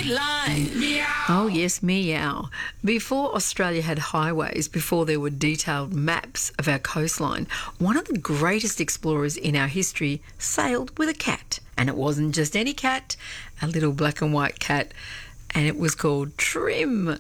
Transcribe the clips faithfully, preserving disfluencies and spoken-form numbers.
Dateline. Meow. Oh, yes, meow. Before Australia had highways, before there were detailed maps of our coastline, one of the greatest explorers in our history sailed with a cat. And it wasn't just any cat, a little black and white cat, and it was called Trim.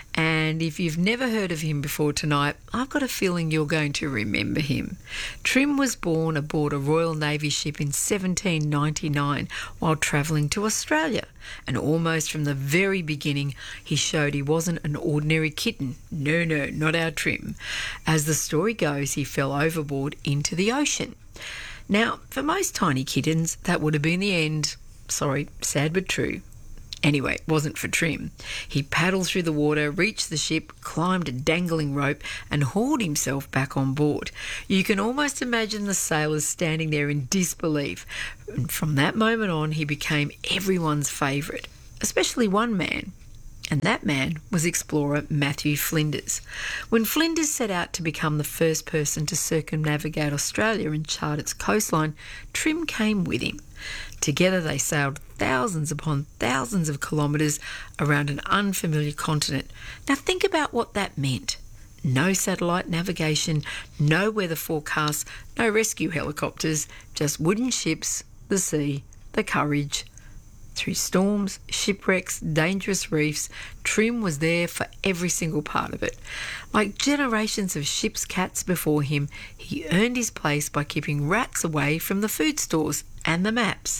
And if you've never heard of him before tonight, I've got a feeling you're going to remember him. Trim was born aboard a Royal Navy ship in seventeen ninety-nine while travelling to Australia. And almost from the very beginning, he showed he wasn't an ordinary kitten. No, no, not our Trim. As the story goes, he fell overboard into the ocean. Now, for most tiny kittens, that would have been the end. Sorry, sad but true. Anyway, it wasn't for Trim. He paddled through the water, reached the ship, climbed a dangling rope and hauled himself back on board. You can almost imagine the sailors standing there in disbelief. And from that moment on, he became everyone's favourite, especially one man. And that man was explorer Matthew Flinders. When Flinders set out to become the first person to circumnavigate Australia and chart its coastline, Trim came with him. Together they sailed thousands upon thousands of kilometres around an unfamiliar continent. Now think about what that meant. No satellite navigation, no weather forecasts, no rescue helicopters, just wooden ships, the sea, the courage. Through storms, shipwrecks, dangerous reefs, Trim was there for every single part of it. Like generations of ship's cats before him, he earned his place by keeping rats away from the food stores and the maps.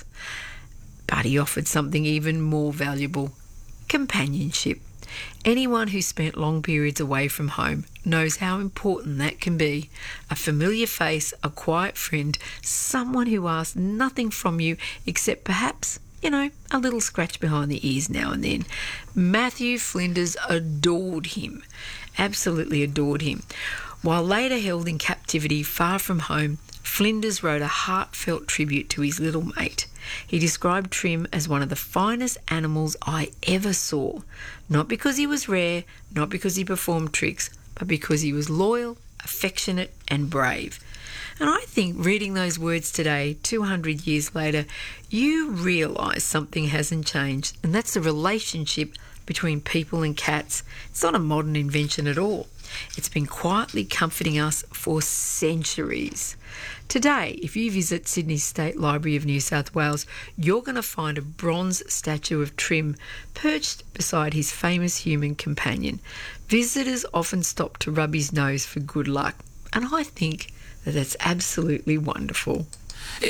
But he offered something even more valuable: companionship. Anyone who spent long periods away from home knows how important that can be. A familiar face, a quiet friend, someone who asks nothing from you except perhaps, you know, a little scratch behind the ears now and then. Matthew Flinders adored him, absolutely adored him. While later held in captivity far from home, Flinders wrote a heartfelt tribute to his little mate. He described Trim as one of the finest animals I ever saw, not because he was rare, not because he performed tricks, but because he was loyal, affectionate and brave. And I think reading those words today, two hundred years later, you realise something hasn't changed, and that's the relationship between people and cats. It's not a modern invention at all. It's been quietly comforting us for centuries. Today, if you visit Sydney State Library of New South Wales, you're going to find a bronze statue of Trim perched beside his famous human companion. Visitors often stop to rub his nose for good luck, and I think that that's absolutely wonderful.